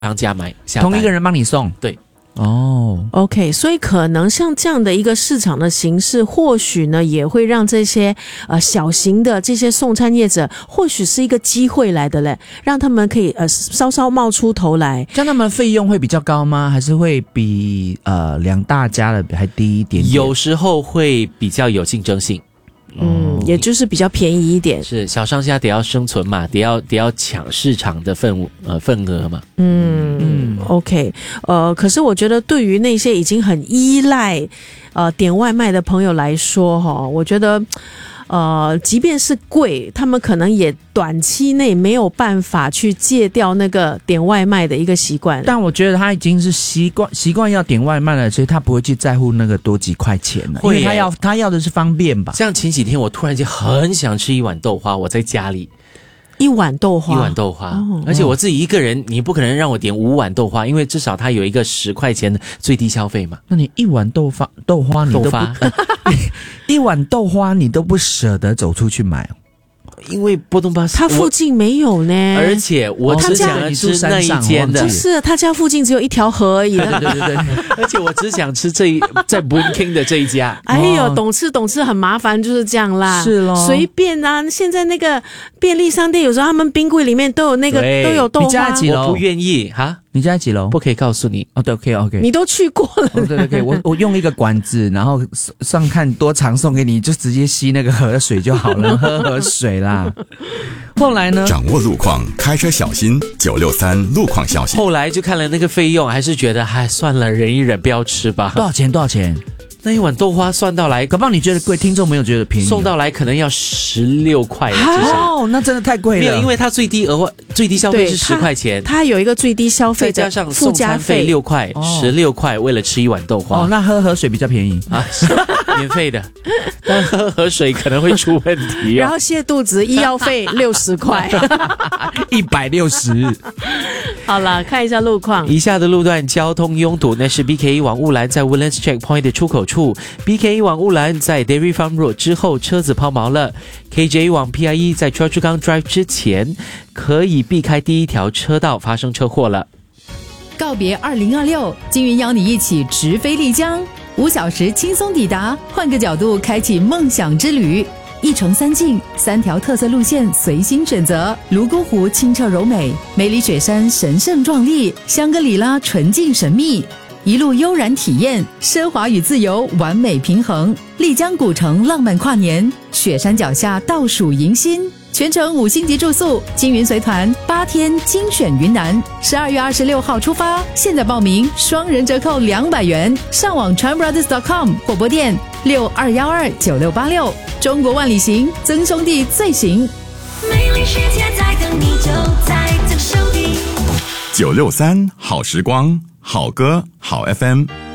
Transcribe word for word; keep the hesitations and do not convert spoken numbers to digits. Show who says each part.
Speaker 1: 商家买下单，
Speaker 2: 同一个人帮你送，
Speaker 1: 对。
Speaker 3: 哦 ，OK， 所以可能像这样的一个市场的形式，或许呢也会让这些呃小型的这些送餐业者，或许是一个机会来的嘞，让他们可以呃稍稍冒出头来。
Speaker 2: 这样他们的费用会比较高吗？还是会比呃两大家的还低一点点？
Speaker 1: 有时候会比较有竞争性。
Speaker 3: 嗯，也就是比较便宜一点。
Speaker 1: 是小商家得要生存嘛，得要得要抢市场的份呃份额嘛。
Speaker 3: 嗯嗯 ，OK， 呃，可是我觉得对于那些已经很依赖呃点外卖的朋友来说，哈，我觉得。呃，即便是贵，他们可能也短期内没有办法去戒掉那个点外卖的一个习惯。
Speaker 2: 但我觉得他已经是习惯习惯要点外卖了，所以他不会去在乎那个多几块钱了，因为他要他要的是方便吧。
Speaker 1: 像前几天我突然间很想吃一碗豆花，我在家里。
Speaker 3: 一碗豆花，
Speaker 1: 一碗豆花、
Speaker 3: 哦，
Speaker 1: 而且我自己一个人，你不可能让我点五碗豆花，因为至少它有一个十块钱的最低消费嘛。
Speaker 2: 那你一碗豆花豆花你都不一碗豆花你都不舍得走出去买哦？
Speaker 1: 因为波东巴士
Speaker 3: 他附近没有呢，
Speaker 1: 而且我只想要吃那一间的，
Speaker 3: 不是他家附近只有一条河而已的，
Speaker 1: 对对对对，而且我只想吃这一在 Boon King 的这一家。
Speaker 3: 哎呦，懂吃懂吃很麻烦，就是这样啦，
Speaker 2: 是咯，
Speaker 3: 随便啊。现在那个便利商店有时候他们冰柜里面都有那个都有豆花，
Speaker 2: 你家几楼？
Speaker 1: 我不愿意哈。
Speaker 2: 你家几楼？
Speaker 1: 不可以告诉你
Speaker 2: 哦，对 ，OK OK，
Speaker 3: 你都去过了，
Speaker 2: 哦、对对对，我我用一个管子，然后上看多长送给你，就直接吸那个河水就好了，喝河水啦。后来呢？
Speaker 4: 掌握路况，开车小心。九六三路况消息。
Speaker 1: 后来就看了那个费用，还是觉得还算了，忍一忍，不要吃吧。
Speaker 2: 多少钱？多少钱？
Speaker 1: 那一碗豆花算到来，
Speaker 2: 搞不好你觉得贵，听众没有觉得便宜，
Speaker 1: 送到来可能要十六块。
Speaker 2: 哦，那真的太贵了。
Speaker 1: 没有，因为它最低额外最低消费是十块钱，
Speaker 3: 它有一个最低消费，
Speaker 1: 再加上送餐费六块，十六块，为了吃一碗豆花。
Speaker 2: 哦，那喝河水比较便宜
Speaker 1: 啊，免费的，但喝河水可能会出问题、哦。
Speaker 3: 然后泻肚子医药费六十块，
Speaker 2: 一百六十。
Speaker 3: 好了，看一下路况。
Speaker 1: 以下的路段交通拥堵，那是 B K E 往雾兰在 Woodlands Checkpoint 的出口处 ，B K E 往雾兰在 Dairy Farm Road 之后车子抛锚了 ，K J 往 P I E 在 Choa Chu Kang Drive 之前可以避开第一条车道发生车祸了。
Speaker 5: 告别二零二六，金云邀你一起直飞丽江，五小时轻松抵达，换个角度开启梦想之旅。一城三境，三条特色路线随心选择。泸沽湖清澈柔美，梅里雪山神圣壮丽，香格里拉纯净神秘，一路悠然体验，奢华与自由完美平衡。丽江古城浪漫跨年，雪山脚下倒数迎新，全程五星级住宿，金云随团八天精选云南，十二月二十六号出发，现在报名双人折扣两百元，上网 tran brothers dot com 或拨电六二一二九六八六。中国万里行，曾兄弟最行。
Speaker 6: 美丽世界在等你，就在曾兄弟。
Speaker 4: 九六三好时光，好歌好 F M。